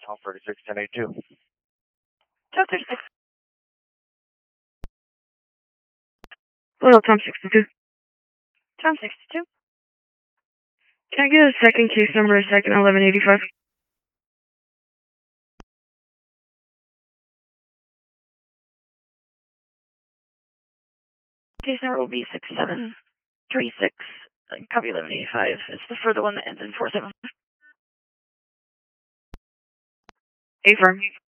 Tom 36, 1082. Tom 36. Hello, Tom 62. Tom 62. Can I get a second case number, second 1185? Case number will be 6736. Copy 1185. It's the further one that ends in 47. Affirm.